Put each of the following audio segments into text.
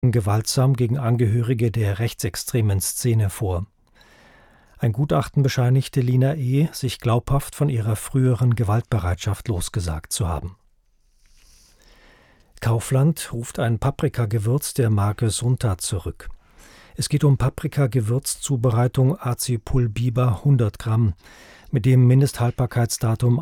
gewaltsam gegen Angehörige der rechtsextremen Szene vor. Ein Gutachten bescheinigte Lina E., sich glaubhaft von ihrer früheren Gewaltbereitschaft losgesagt zu haben. Kaufland ruft ein Paprikagewürz der Marke Sunta zurück. Es geht um Paprikagewürzzubereitung Acipulbiber 100 Gramm, mit dem Mindesthaltbarkeitsdatum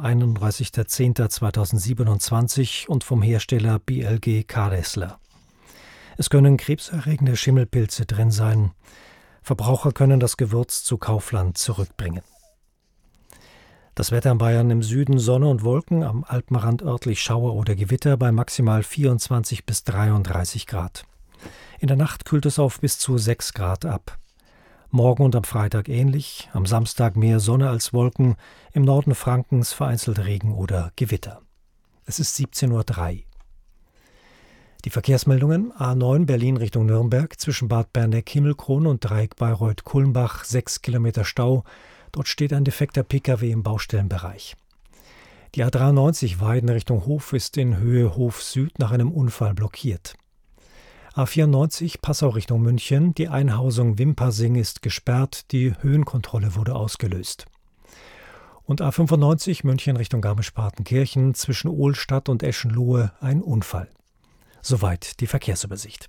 31.10.2027 und vom Hersteller BLG Caressler. Es können krebserregende Schimmelpilze drin sein. Verbraucher können das Gewürz zu Kaufland zurückbringen. Das Wetter in Bayern: im Süden Sonne und Wolken, am Alpenrand örtlich Schauer oder Gewitter bei maximal 24 bis 33 Grad. In der Nacht kühlt es auf bis zu 6 Grad ab. Morgen und am Freitag ähnlich, am Samstag mehr Sonne als Wolken, im Norden Frankens vereinzelt Regen oder Gewitter. Es ist 17:03 Uhr. Die Verkehrsmeldungen: A9 Berlin Richtung Nürnberg, zwischen Bad Berneck-Himmelkron und Dreieck Bayreuth-Kulmbach 6 Kilometer Stau. Dort steht ein defekter Pkw im Baustellenbereich. Die A93 Weiden Richtung Hof ist in Höhe Hof Süd nach einem Unfall blockiert. A94 Passau Richtung München, die Einhausung Wimpassing ist gesperrt, die Höhenkontrolle wurde ausgelöst. Und A95 München Richtung Garmisch-Partenkirchen, zwischen Ohlstadt und Eschenlohe ein Unfall. Soweit die Verkehrsübersicht.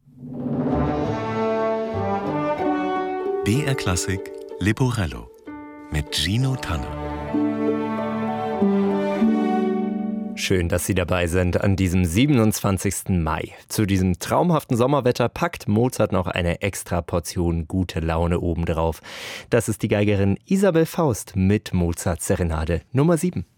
BR Klassik Leporello mit Gino Tanner. Schön, dass Sie dabei sind an diesem 27. Mai. Zu diesem traumhaften Sommerwetter packt Mozart noch eine extra Portion gute Laune obendrauf. Das ist die Geigerin Isabel Faust mit Mozarts Serenade Nummer 7.